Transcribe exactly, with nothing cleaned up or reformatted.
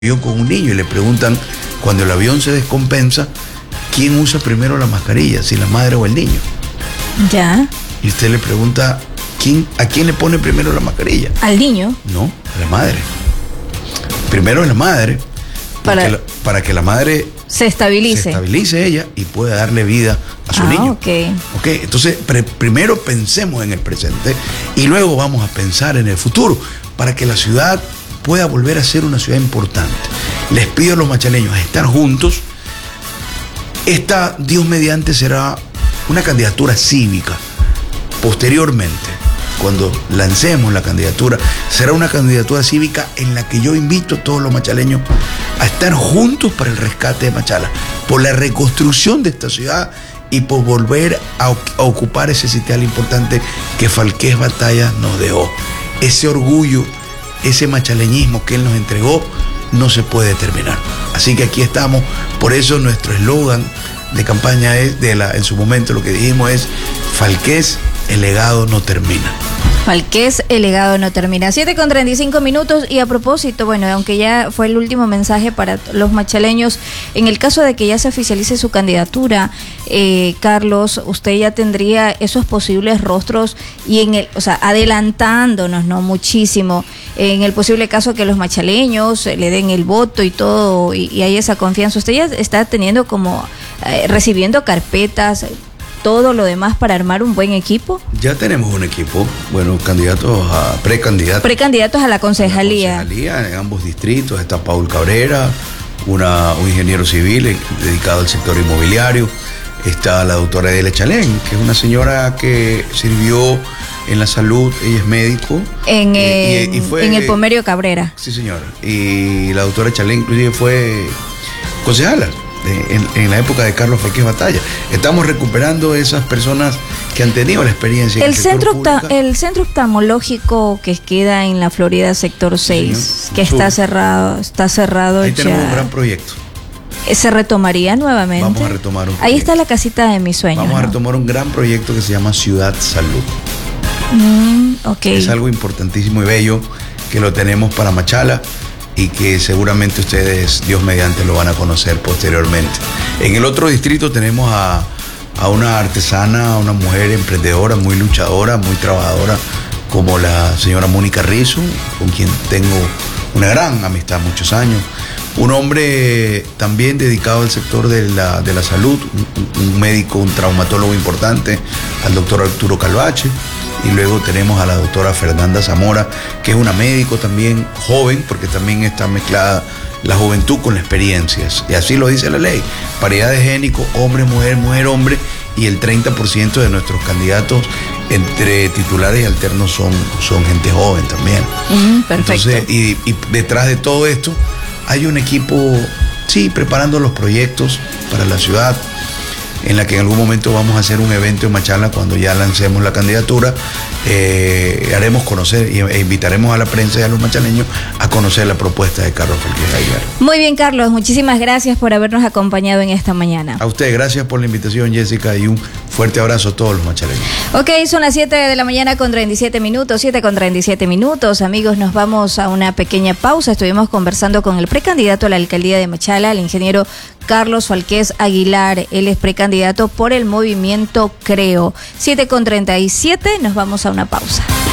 avión con un niño y le preguntan, cuando el avión se descompensa, ¿quién usa primero la mascarilla? Si la madre o el niño. Ya. Y usted le pregunta, ¿quién, ¿a quién le pone primero la mascarilla? ¿Al niño? No, a la madre. Primero es la madre, para, la, para que la madre se estabilice. Se estabilice ella y pueda darle vida a su ah, niño. Ok. Ok, entonces pre, primero pensemos en el presente y luego vamos a pensar en el futuro para que la ciudad pueda volver a ser una ciudad importante. Les pido a los machaleños a estar juntos. Esta, Dios mediante, será una candidatura cívica. Posteriormente, cuando lancemos la candidatura, será una candidatura cívica en la que yo invito a todos los machaleños a estar juntos para el rescate de Machala, por la reconstrucción de esta ciudad y por volver a, a ocupar ese sitial importante que Falqués Batalla nos dejó. Ese orgullo, ese machaleñismo que él nos entregó, no se puede terminar. Así que aquí estamos. Por eso nuestro eslogan de campaña es, de la, en su momento lo que dijimos es, Falqués, el legado no termina. Falqués, el legado no termina. siete con treinta y cinco minutos. Y a propósito, bueno, aunque ya fue el último mensaje para los machaleños, en el caso de que ya se oficialice su candidatura, eh, Carlos, usted ya tendría esos posibles rostros y en el, o sea, adelantándonos, ¿no? Muchísimo, en el posible caso que los machaleños le den el voto y todo, y, y hay esa confianza. Usted ya está teniendo como, eh, recibiendo carpetas, todo lo demás para armar un buen equipo. Ya tenemos un equipo, bueno, candidatos a precandidatos. Precandidatos a la concejalía. A la concejalía en ambos distritos. Está Paul Cabrera, una, un ingeniero civil dedicado al sector inmobiliario. Está la doctora Edela Chalén, que es una señora que sirvió en la salud, ella es médico. En, eh, y, y fue, en el Pomerio Cabrera. Sí, señora. Y la doctora Chalén inclusive fue concejala En, en la época de Carlos Falqués Batalla. Estamos recuperando esas personas que han tenido la experiencia. El, en el, centro, el centro oftalmológico que queda en la Florida sector seis, sí, que está cerrado, está cerrado. Ahí ya. Tenemos un gran proyecto. ¿Se retomaría nuevamente? Vamos a retomar un proyecto. Ahí está la casita de mis sueños. Vamos a ¿no? retomar un gran proyecto que se llama Ciudad Salud. Mm, okay. Es algo importantísimo y bello que lo tenemos para Machala y que seguramente ustedes, Dios mediante, lo van a conocer posteriormente. En el otro distrito tenemos a, a una artesana, a una mujer emprendedora, muy luchadora, muy trabajadora, como la señora Mónica Rizzo, con quien tengo una gran amistad, muchos años. Un hombre también dedicado al sector de la, de la salud, un, un médico, un traumatólogo importante, al doctor Arturo Calvache. Y luego tenemos a la doctora Fernanda Zamora, que es una médico también joven, porque también está mezclada la juventud con las experiencias. Y así lo dice la ley. Paridad de génico, hombre, mujer, mujer, hombre. Y el treinta por ciento de nuestros candidatos entre titulares y alternos son, son gente joven también. Mm, perfecto. Entonces, y, y detrás de todo esto hay un equipo, sí, preparando los proyectos para la ciudad, en la que en algún momento vamos a hacer un evento en Machala cuando ya lancemos la candidatura. Eh, haremos conocer e invitaremos a la prensa y a los machaleños a conocer la propuesta de Carlos Falqués Aguilar. Muy bien, Carlos, muchísimas gracias por habernos acompañado en esta mañana. A usted, gracias por la invitación, Jessica, y un fuerte abrazo a todos los machaleños. Ok, son las siete de la mañana con treinta y siete minutos, siete con treinta y siete minutos. Amigos, nos vamos a una pequeña pausa. Estuvimos conversando con el precandidato a la alcaldía de Machala, el ingeniero Carlos Falqués Aguilar. Él es precandidato por el movimiento Creo. siete con treinta y siete, nos vamos a una pausa.